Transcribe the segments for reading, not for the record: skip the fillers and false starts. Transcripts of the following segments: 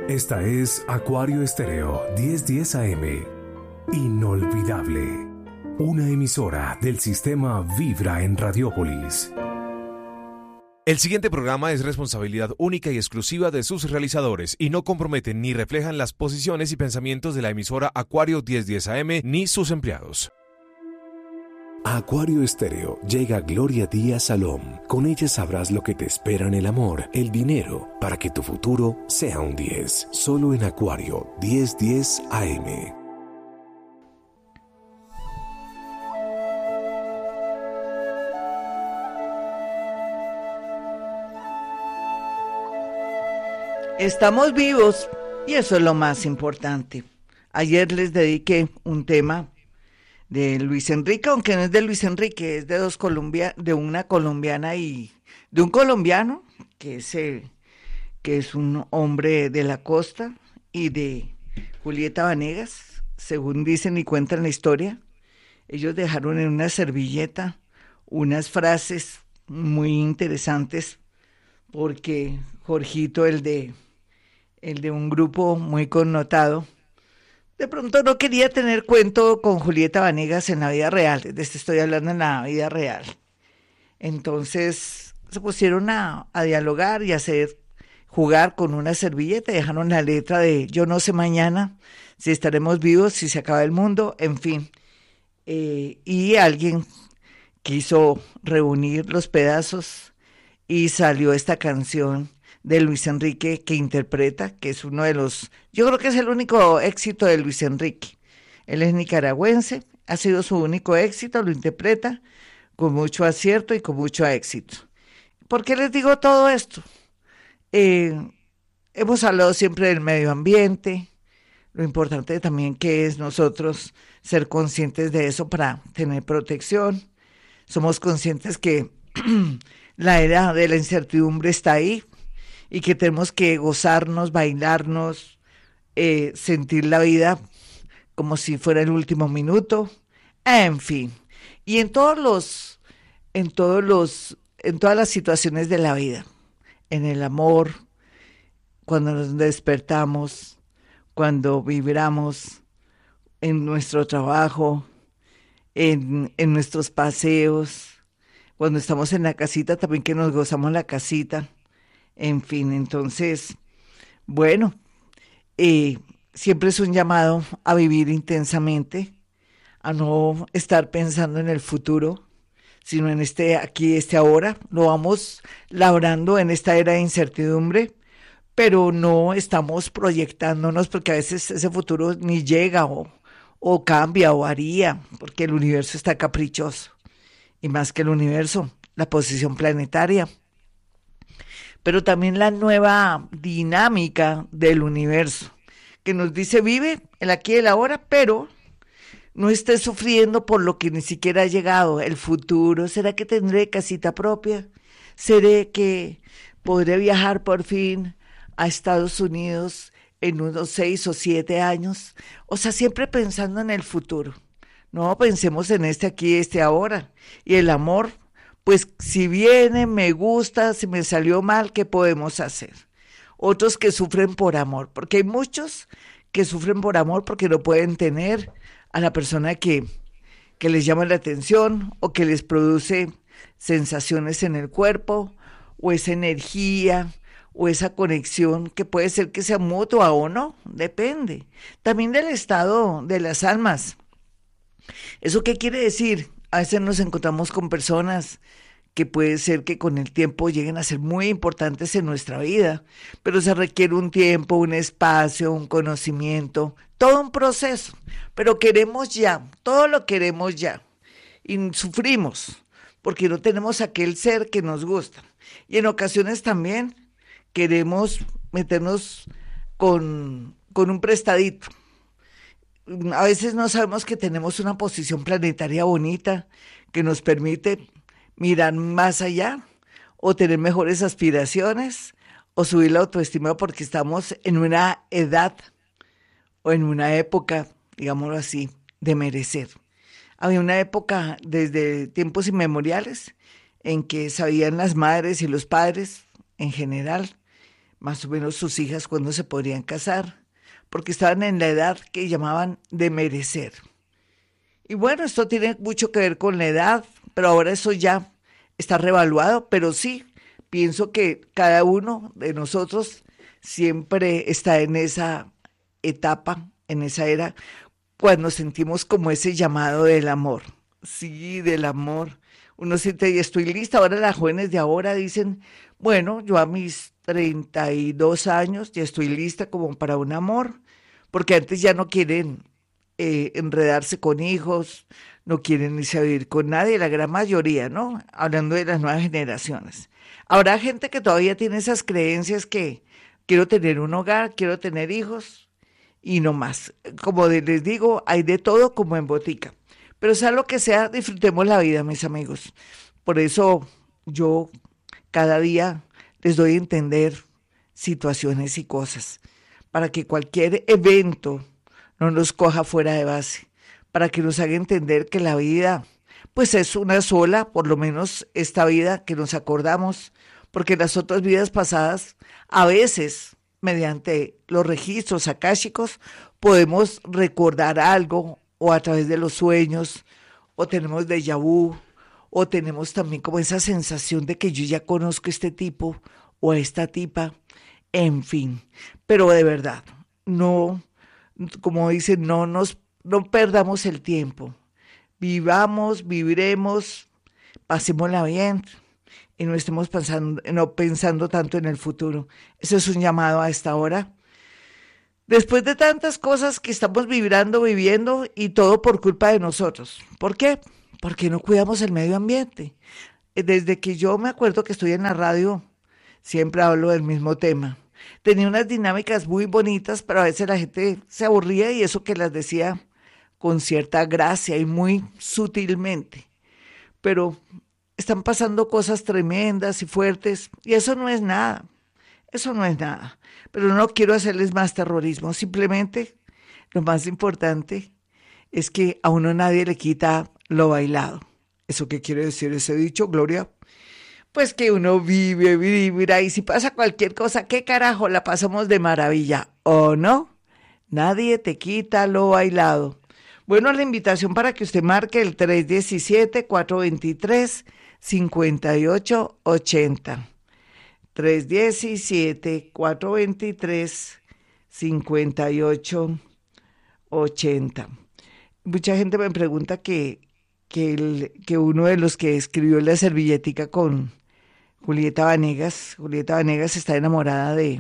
Esta es Acuario Estéreo 1010 AM. Inolvidable. Una emisora del sistema Vibra en Radiópolis. El siguiente programa es responsabilidad única y exclusiva de sus realizadores y no comprometen ni reflejan las posiciones y pensamientos de la emisora Acuario 1010 AM ni sus empleados. A Acuario Estéreo llega Gloria Díaz Salom. Con ella sabrás lo que te espera en el amor, el dinero, para que tu futuro sea un 10. Solo en Acuario 1010 AM. Estamos vivos y eso es lo más importante. Ayer les dediqué un tema de Luis Enrique, aunque no es de Luis Enrique, es de una colombiana y de un colombiano que es un hombre de la costa, y de Julieta Vanegas, según dicen y cuentan la historia. Ellos dejaron en una servilleta unas frases muy interesantes, porque Jorgito, el de un grupo muy connotado, de pronto no quería tener cuento con Julieta Vanegas en la vida real. De esto estoy hablando en la vida real. Entonces se pusieron a dialogar y jugar con una servilleta. Dejaron la letra de yo no sé mañana si estaremos vivos, si se acaba el mundo, en fin. Y alguien quiso reunir los pedazos y salió esta canción de Luis Enrique que interpreta, que es uno de los, yo creo que es el único éxito de Luis Enrique. Él es nicaragüense, ha sido su único éxito, lo interpreta con mucho acierto y con mucho éxito. ¿Por qué les digo todo esto? Hemos hablado siempre del medio ambiente, lo importante también que es nosotros ser conscientes de eso para tener protección. Somos conscientes que la era de la incertidumbre está ahí, y que tenemos que gozarnos, bailarnos, sentir la vida como si fuera el último minuto, en fin. Y en todas las situaciones de la vida, en el amor, cuando nos despertamos, cuando vibramos, en nuestro trabajo, en nuestros paseos, cuando estamos en la casita, también que nos gozamos la casita. En fin, entonces, bueno, siempre es un llamado a vivir intensamente, a no estar pensando en el futuro, sino en aquí, ahora. Lo vamos labrando en esta era de incertidumbre, pero no estamos proyectándonos, porque a veces ese futuro ni llega o cambia o varía, porque el universo está caprichoso. Y más que el universo, la posición planetaria, pero también la nueva dinámica del universo, que nos dice vive el aquí y el ahora, pero no estés sufriendo por lo que ni siquiera ha llegado. El futuro, ¿será que tendré casita propia? ¿Será que podré viajar por fin a Estados Unidos en unos 6 o 7 años? O sea, siempre pensando en el futuro. No, pensemos en aquí, ahora. Y el amor, pues si viene, me gusta, si me salió mal, ¿qué podemos hacer? Otros que sufren por amor, porque hay muchos que sufren por amor porque no pueden tener a la persona que les llama la atención o que les produce sensaciones en el cuerpo, o esa energía, o esa conexión que puede ser que sea mutua o no, depende. También del estado de las almas. ¿Eso qué quiere decir? A veces nos encontramos con personas que puede ser que con el tiempo lleguen a ser muy importantes en nuestra vida, pero se requiere un tiempo, un espacio, un conocimiento, todo un proceso, pero queremos ya, todo lo queremos ya, y sufrimos porque no tenemos aquel ser que nos gusta, y en ocasiones también queremos meternos con un prestadito. A veces no sabemos que tenemos una posición planetaria bonita que nos permite mirar más allá, o tener mejores aspiraciones, o subir la autoestima, porque estamos en una edad o en una época, digámoslo así, de merecer. Había una época desde tiempos inmemoriales en que sabían las madres y los padres en general más o menos sus hijas cuándo se podrían casar, porque estaban en la edad que llamaban de merecer. Y bueno, esto tiene mucho que ver con la edad, pero ahora eso ya está revaluado, pero sí, pienso que cada uno de nosotros siempre está en esa etapa, en esa era, cuando sentimos como ese llamado del amor. Sí, del amor. Uno siente, y estoy lista. Ahora las jóvenes de ahora dicen, bueno, yo a mis 32 años ya estoy lista como para un amor, porque antes ya no quieren enredarse con hijos, no quieren irse a vivir con nadie, la gran mayoría, ¿no? Hablando de las nuevas generaciones. Habrá gente que todavía tiene esas creencias que quiero tener un hogar, quiero tener hijos y no más. Como les digo, hay de todo como en botica. Pero sea lo que sea, disfrutemos la vida, mis amigos. Por eso yo cada día les doy a entender situaciones y cosas, para que cualquier evento no nos coja fuera de base, para que nos haga entender que la vida pues es una sola, por lo menos esta vida que nos acordamos, porque las otras vidas pasadas, a veces, mediante los registros akáshicos, podemos recordar algo, o a través de los sueños, o tenemos déjà vu, o tenemos también como esa sensación de que yo ya conozco a este tipo, o a esta tipa, en fin. Pero de verdad, no, como dicen, no perdamos el tiempo. Vivamos, viviremos, pasémosla bien y no estemos pensando tanto en el futuro. Eso es un llamado a esta hora. Después de tantas cosas que estamos viviendo y todo por culpa de nosotros. ¿Por qué? Porque no cuidamos el medio ambiente. Desde que yo me acuerdo que estoy en la radio, siempre hablo del mismo tema. Tenía unas dinámicas muy bonitas, pero a veces la gente se aburría y eso que las decía con cierta gracia y muy sutilmente. Pero están pasando cosas tremendas y fuertes y eso no es nada. Eso no es nada. Pero no quiero hacerles más terrorismo. Simplemente lo más importante es que a uno nadie le quita lo bailado. ¿Eso qué quiere decir ese dicho, Gloria? Pues que uno vive, y si pasa cualquier cosa, ¿qué carajo? La pasamos de maravilla, ¿o no? Nadie te quita lo bailado. Bueno, la invitación para que usted marque el 317-423-5880. 317-423-5880. Mucha gente me pregunta que uno de los que escribió la servilletica con Julieta Vanegas está enamorada de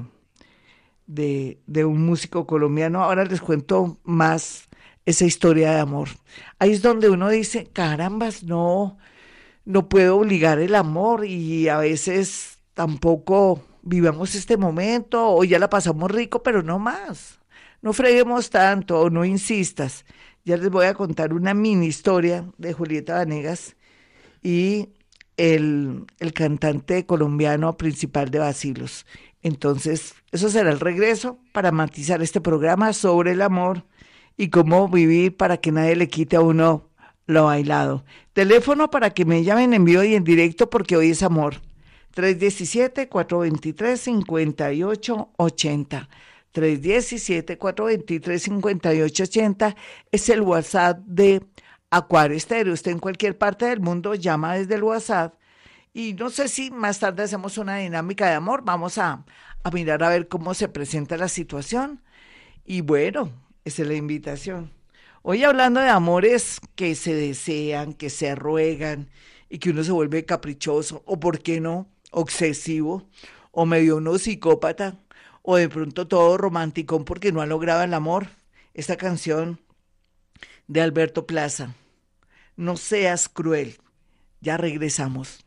un músico colombiano. Ahora les cuento más esa historia de amor. Ahí es donde uno dice, carambas, no puedo obligar el amor y a veces tampoco vivamos este momento o ya la pasamos rico, pero no más. No freguemos tanto o no insistas. Ya les voy a contar una mini historia de Julieta Vanegas y el cantante colombiano principal de Bacilos. Entonces, eso será el regreso para matizar este programa sobre el amor y cómo vivir para que nadie le quite a uno lo bailado. Teléfono para que me llamen en vivo y en directo porque hoy es amor. 317-423-5880. 317-423-5880 es el WhatsApp de Acuario Estéreo. Usted en cualquier parte del mundo llama desde el WhatsApp y no sé si más tarde hacemos una dinámica de amor. Vamos a mirar a ver cómo se presenta la situación y bueno, esa es la invitación. Hoy hablando de amores que se desean, que se ruegan y que uno se vuelve caprichoso o por qué no, obsesivo o medio uno psicópata o de pronto todo romanticón porque no ha logrado el amor. Esta canción de Alberto Plaza, No seas cruel. Ya regresamos.